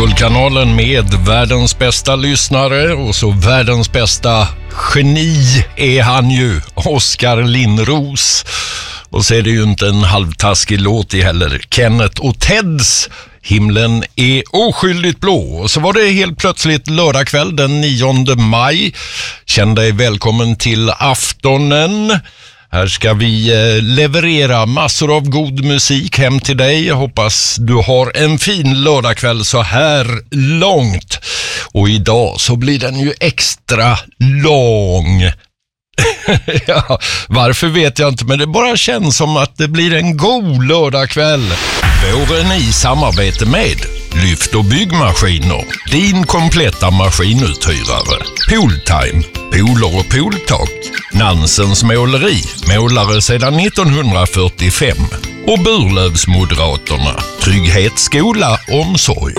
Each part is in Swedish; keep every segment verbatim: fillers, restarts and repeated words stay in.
Guldkanalen med världens bästa lyssnare och så världens bästa geni är han ju, Oskar Linnros. Och så är det ju inte en halvtaskig låt i heller. Kenneth och Teds Himlen är oskyldigt blå. Och så var det helt plötsligt lördagkväll den nionde maj. Känn dig välkommen till aftonen. Här ska vi leverera massor av god musik hem till dig. Jag hoppas du har en fin lördagkväll så här långt. Och idag så blir den ju extra lång. Ja, varför vet jag inte, men det bara känns som att det blir en god lördagkväll. Våren i samarbete med Lyft och byggmaskiner, din kompletta maskinuthyrare. Pooltime, pooler och pooltak. Nansens måleri, målare sedan nittonhundrafyrtiofem. Och Burlövsmoderaterna, trygghet, skola, omsorg.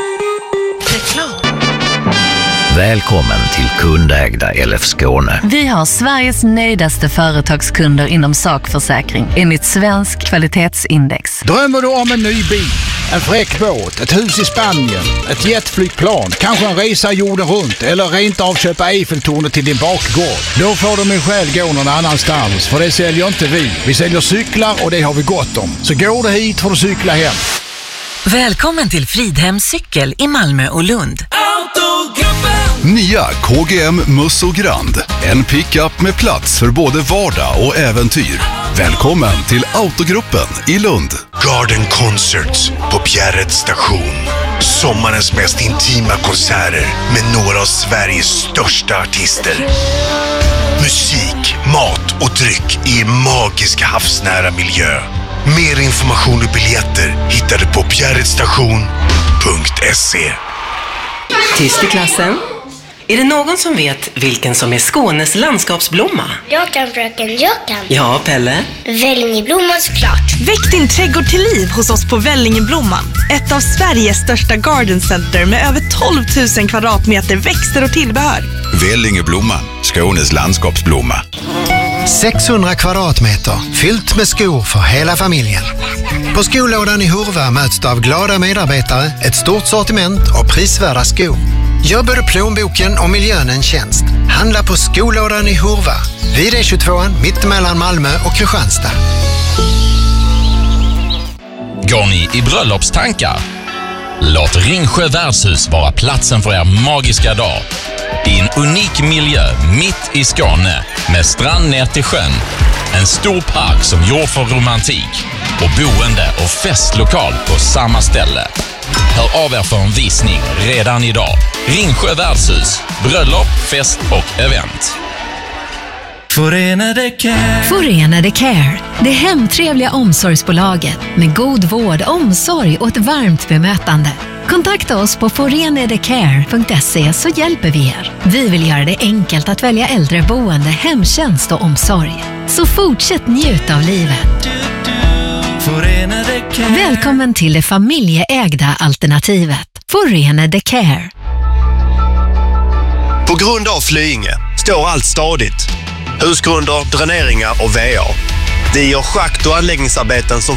Välkommen till kundägda L F Skåne. Vi har Sveriges nöjdaste företagskunder inom sakförsäkring enligt Svensk kvalitetsindex. Drömmer du om en ny bil, en fräck båt, ett hus i Spanien, ett jetflygplan, kanske en resa jorden runt eller rent av köpa Eiffeltornet till din bakgård? Då får du min själ gå någon annanstans, för det säljer inte vi. Vi säljer cyklar och det har vi gott om. Så går du hit får du cykla hem. Välkommen till Fridhem Cykel i Malmö och Lund. Nya K G M Musso Grand. En pickup med plats för både vardag och äventyr. Välkommen till Autogruppen i Lund. Garden Concerts på Bjärred station. Sommarens mest intima konserter med några av Sveriges största artister. Musik, mat och dryck i magiska havsnära miljö. Mer information och biljetter hittar du på bjärredstation punkt se. Tyst i klassen. Är det någon som vet vilken som är Skånes landskapsblomma? Jag kan, fröken, jag kan. Ja, Pelle? Vällingeblomman såklart. Väck din trädgård till liv hos oss på Vällingeblomman. Ett av Sveriges största garden center med över tolv tusen kvadratmeter växter och tillbehör. Vällingeblomman, Skånes landskapsblomma. sexhundra kvadratmeter, fyllt med skor för hela familjen. På skolådan i Hurva möts du av glada medarbetare, ett stort sortiment och prisvärda skor. Gör både plånboken och miljön en tjänst. Handla på skolådan i Hurva, vid E tjugotvå, mitt mellan Malmö och Kristianstad. Går ni i bröllopstankar? Låt Ringsjö värdshus vara platsen för er magiska dag. I en unik miljö mitt i Skåne med strand ner till sjön. En stor park som gjord för romantik och boende och festlokal på samma ställe. Hör av er för en visning redan idag. Ringsjö värdshus, bröllop, fest och event. Förenade Care. Förenade Care, det hemtrevliga omsorgsbolaget med god vård, omsorg och ett varmt bemötande. Kontakta oss på forenadecare punkt se så hjälper vi er. Vi vill göra det enkelt att välja äldreboende, hemtjänst och omsorg. Så fortsätt njuta av livet. Välkommen till det familjeägda alternativet. Förenade Care. På grund av Flyinge står allt stadigt. Husgrunder, dräneringar och V A. Vi gör schakt- och anläggningsarbeten som